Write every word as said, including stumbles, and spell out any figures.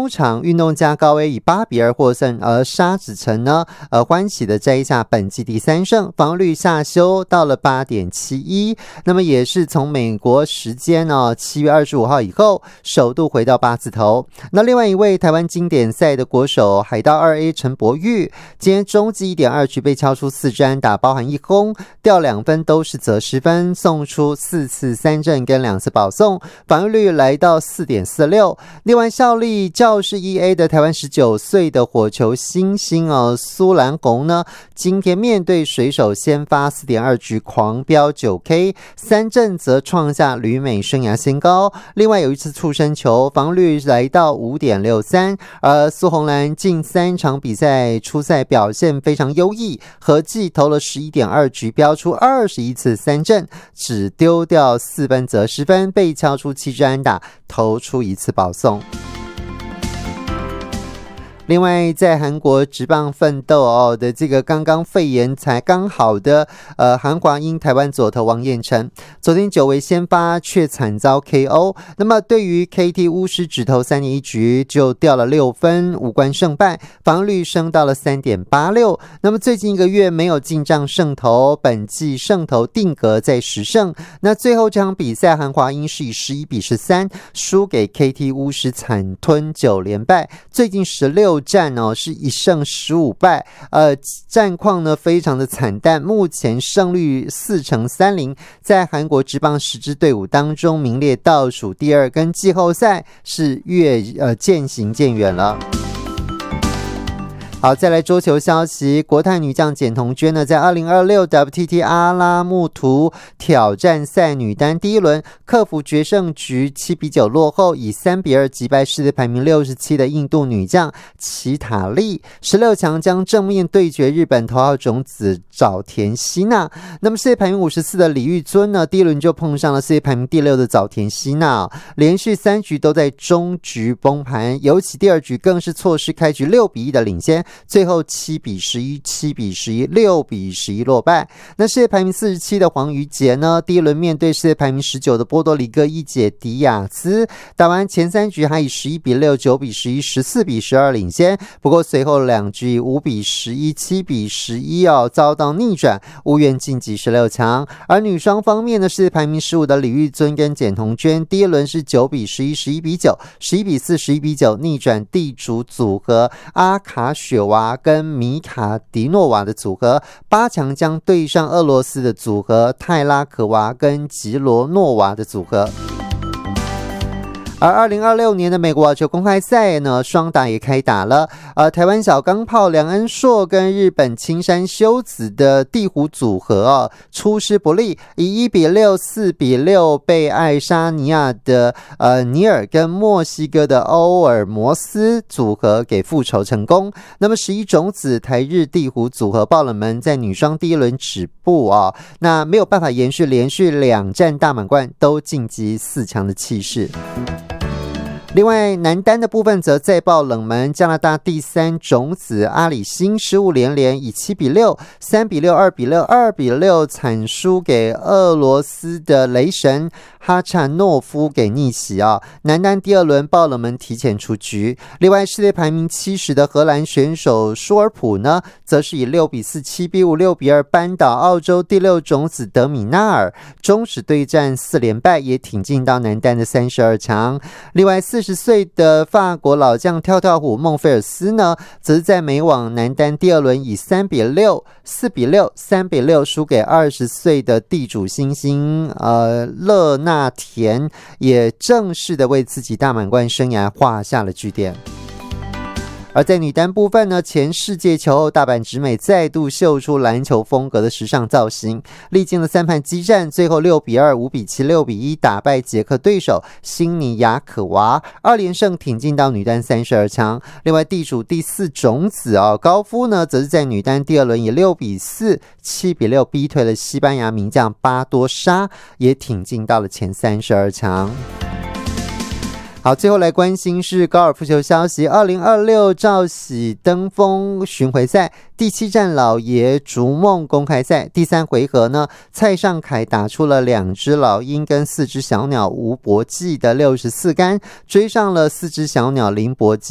中场运动家高 A 以八比二获胜，而沙子成呢呃欢喜的摘下本季第三胜，防御率下修到了 八点七一， 那么也是从美国时间呢七月二十五号以后首度回到八字头。那另外一位台湾经典赛的国手海盗 二 A 陈柏宇，今天中继 一点二局被敲出四支安打，包含一轰，掉两分都是责失分，送出四次三振跟两次保送，防御率来到 四点四六。 另外效力教士 E A 的台湾十九岁的火球新星哦苏兰红呢，今天面对水手先发 四点二局狂飙 九 K， 三振则创下旅美生涯新高，另外有一次触身球，防御率来到 五点六三。 而苏红兰近三场比赛出赛表现非常优异，合计投了 十一点二局，飙出二十一次三振，只丢掉四分责失分，被敲出七支安打，投出一次保送。另外在韩国职棒奋斗哦的这个刚刚肺炎才刚好的呃韩华英台湾左投王彦辰，昨天久违先发却惨遭 K O， 那么对于 K T 巫师只投三点一局就掉了六分，无关胜败，防御率升到了 三点八六。 那么最近一个月没有进账胜投，本季胜投定格在十胜。那最后这场比赛韩华英是以十一比十三输给 K T 巫师，惨吞九连败，最近十六战哦是一胜十五败，呃战况呢非常的惨淡，目前胜率四成三零，在韩国职棒十支队伍当中名列倒数第二，跟季后赛是越呃渐行渐远了。好，再来桌球消息，国泰女将简彤娟呢，在二零二六 W T T 阿拉木图挑战赛女单第一轮克服决胜局七比九落后，以三比二击败世界排名六十七的印度女将齐塔利，十六强将正面对决日本头号种子早田希娜。那么世界排名五十四的李玉尊呢，第一轮就碰上了世界排名第六的早田希娜，连续三局都在中局崩盘，尤其第二局更是错失开局六比一的领先，最后七比十一、七比十一、六比十一落败。那世界排名四十七的黄瑜杰呢，第一轮面对世界排名十九的波多黎各一姐迪亚兹，打完前三局还以十一比六、九比十一、十四比十二领先，不过随后两局五比十一、七比十一哦遭到逆转，无缘晋级十六强。而女双方面呢，世界排名十五的李玉尊跟简彤娟，第一轮是九比十一、十一比九、十一比四、十一比九逆转地主组合阿卡雪娃跟米卡迪诺娃的组合，八强将对上俄罗斯的组合泰拉可娃跟吉罗诺娃的组合。而二零二六年的美国网球公开赛呢，双打也开打了。呃，台湾小钢炮梁恩硕跟日本青山修子的地虎组合哦，出师不利，以一比六、四比六被爱沙尼亚的呃尼尔跟墨西哥的欧尔摩斯组合给复仇成功。那么十一种子台日地虎组合爆冷门，在女双第一轮止步哦，那没有办法延续连续两战大满贯都晋级四强的气势。另外男单的部分则再爆冷门，加拿大第三种子阿里辛失误连连，以七比六、三比六、二比六、二比六惨输给俄罗斯的雷神哈恰诺夫给逆袭啊！男单第二轮爆冷门提前出局。另外世界排名七十的荷兰选手舒尔普呢，则是以六比四、七比五、六比二扳倒澳洲第六种子德米纳尔，终止对战四连败，也挺进到男单的三十二强。另外四十岁的法国老将跳跳虎孟菲尔斯呢，则是在美网男单第二轮以三比六、四比六、三比六输给二十岁的地主新星呃勒纳田，也正式的为自己大满贯生涯画下了句点。而在女单部分呢，前世界球后大阪直美再度秀出篮球风格的时尚造型，历经了三盘激战，最后六比二、五比七、六比一打败捷克对手辛尼亚可娃，二连胜挺进到女单三十二强。另外地主第四种子哦高夫呢，则是在女单第二轮以六比四、七比六逼退了西班牙名将巴多沙，也挺进到了前三十二强。好，最后来关心是高尔夫球消息，二零二六兆喜登峰巡回赛第七站老爷逐梦公开赛第三回合呢，蔡尚凯打出了两只老鹰跟四只小鸟吴博记的六十四杆，追上了四只小鸟林博记